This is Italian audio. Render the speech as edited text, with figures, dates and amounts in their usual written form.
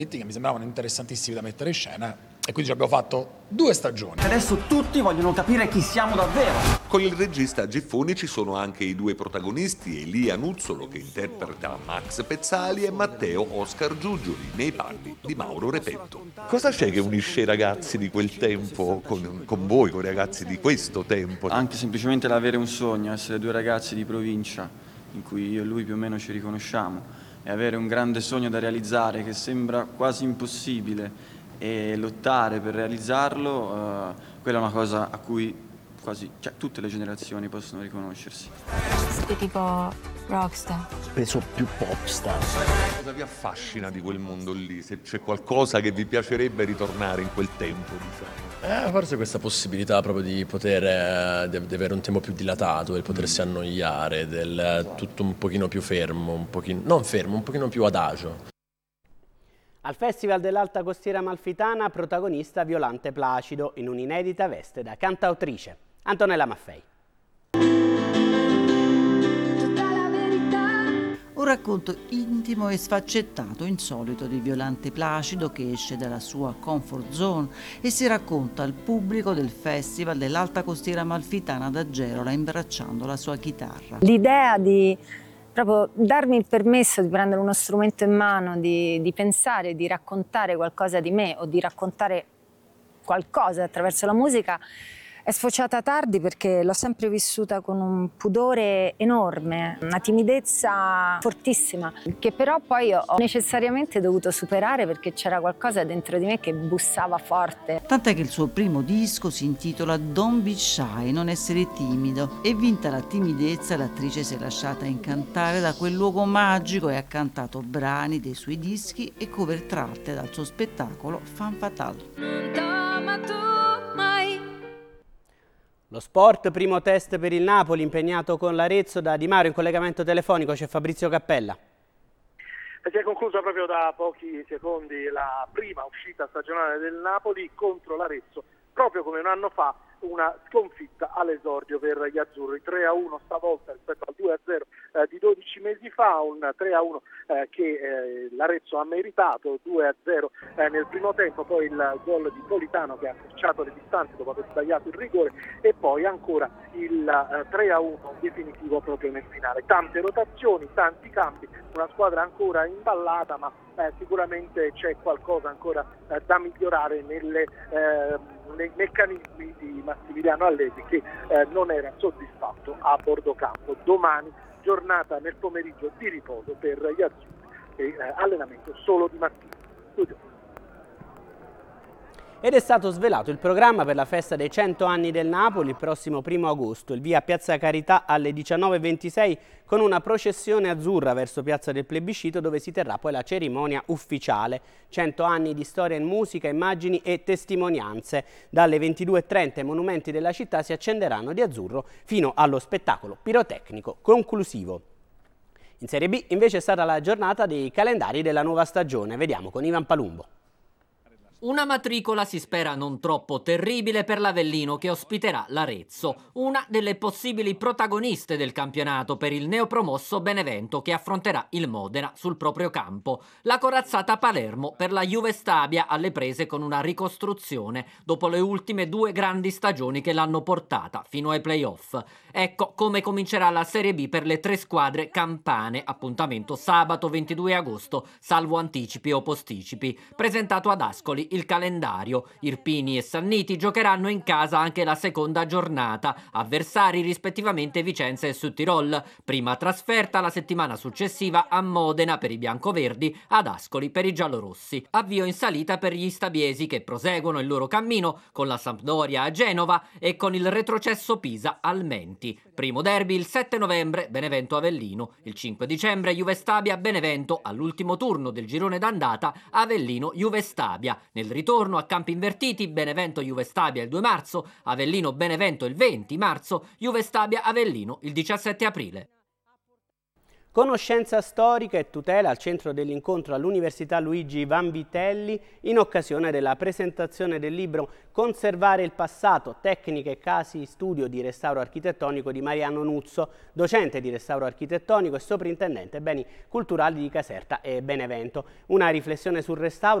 che mi sembravano interessantissimi da mettere in scena e quindi ci abbiamo fatto 2 stagioni. Adesso tutti vogliono capire chi siamo davvero. Con il regista Giffoni ci sono anche i 2 protagonisti, Elia Nuzzolo che interpreta Max Pezzali e Matteo Oscar Giugioli nei panni di Mauro Repetto. Cosa c'è che unisce i ragazzi di quel tempo con voi, con i ragazzi di questo tempo? Anche semplicemente l'avere un sogno, essere 2 ragazzi di provincia in cui io e lui più o meno ci riconosciamo, e avere un grande sogno da realizzare che sembra quasi impossibile e lottare per realizzarlo, quella è una cosa a cui tutte le generazioni possono riconoscersi. Sei tipo rockstar. Penso più popstar. Cosa vi affascina di quel mondo lì? Se c'è qualcosa che vi piacerebbe ritornare in quel tempo, diciamo. Forse questa possibilità proprio di poter di avere un tempo più dilatato, del potersi annoiare, del tutto un pochino più fermo, un pochino più adagio. Al Festival dell'Alta Costiera Amalfitana, protagonista Violante Placido, in un'inedita veste da cantautrice. Antonella Maffei. Un racconto intimo e sfaccettato, insolito di Violante Placido, che esce dalla sua comfort zone e si racconta al pubblico del Festival dell'Alta Costiera Amalfitana da Gerola, imbracciando la sua chitarra. L'idea di proprio darmi il permesso di prendere uno strumento in mano, di pensare, di raccontare qualcosa di me o di raccontare qualcosa attraverso la musica è sfociata tardi, perché l'ho sempre vissuta con un pudore enorme, una timidezza fortissima, che però poi ho necessariamente dovuto superare, perché c'era qualcosa dentro di me che bussava forte. Tant'è che il suo primo disco si intitola Don't Be Shy, non essere timido, e vinta la timidezza l'attrice si è lasciata incantare da quel luogo magico e ha cantato brani dei suoi dischi e cover tratte dal suo spettacolo Femme Fatale. Lo sport, primo test per il Napoli, impegnato con l'Arezzo. Da Di Mario in collegamento telefonico c'è Fabrizio Cappella. Si è conclusa proprio da pochi secondi la prima uscita stagionale del Napoli contro l'Arezzo, proprio come un anno fa, una sconfitta all'esordio per gli azzurri, 3-1 stavolta rispetto al 2-0 di 12 mesi fa, un 3-1 che l'Arezzo ha meritato, 2-0 nel primo tempo, poi il gol di Politano che ha accorciato le distanze dopo aver sbagliato il rigore, e poi ancora il 3-1 definitivo proprio nel finale. Tante rotazioni, tanti cambi, una squadra ancora imballata, ma sicuramente c'è qualcosa ancora da migliorare nei meccanismi di Massimiliano Allegri, che non era soddisfatto a bordo campo. Domani giornata nel pomeriggio di riposo per gli azzurri e allenamento solo di mattina. Studio. Ed è stato svelato il programma per la festa dei 100 anni del Napoli il prossimo 1 agosto. Il via Piazza Carità alle 19:26 con una processione azzurra verso Piazza del Plebiscito, dove si terrà poi la cerimonia ufficiale. 100 anni di storia in musica, immagini e testimonianze. Dalle 22:30 i monumenti della città si accenderanno di azzurro fino allo spettacolo pirotecnico conclusivo. In Serie B invece è stata la giornata dei calendari della nuova stagione. Vediamo con Ivan Palumbo. Una matricola si spera non troppo terribile per l'Avellino, che ospiterà l'Arezzo, una delle possibili protagoniste del campionato per il neopromosso Benevento, che affronterà il Modena sul proprio campo. La corazzata Palermo per la Juve Stabia, alle prese con una ricostruzione dopo le ultime 2 grandi stagioni che l'hanno portata fino ai playoff. Ecco come comincerà la Serie B per le 3 squadre campane. Appuntamento sabato 22 agosto, salvo anticipi o posticipi. Presentato ad Ascoli il calendario. Irpini e Sanniti giocheranno in casa anche la seconda giornata, avversari rispettivamente Vicenza e Südtirol. Prima trasferta la settimana successiva a Modena per i biancoverdi, ad Ascoli per i giallorossi. Avvio in salita per gli stabiesi, che proseguono il loro cammino con la Sampdoria a Genova e con il retrocesso Pisa al Menti. Primo derby il 7 novembre Benevento-Avellino, il 5 dicembre Juve Stabia-Benevento, all'ultimo turno del girone d'andata Avellino-Juve Stabia. Nel ritorno a campi invertiti Benevento-Juve Stabia il 2 marzo, Avellino-Benevento il 20 marzo, Juve Stabia-Avellino il 17 aprile. Conoscenza storica e tutela al centro dell'incontro all'Università Luigi Vanvitelli in occasione della presentazione del libro Conservare il passato, tecniche e casi studio di restauro architettonico di Mariano Nuzzo, docente di restauro architettonico e soprintendente beni culturali di Caserta e Benevento. Una riflessione sul restauro